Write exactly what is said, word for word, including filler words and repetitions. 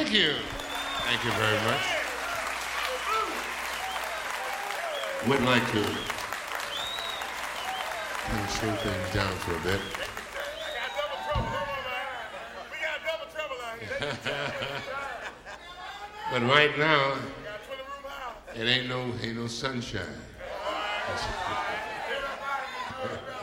Thank you. Thank you very much. Would like to kind of slow things down for a bit. But right now, it ain't no ain't no sunshine.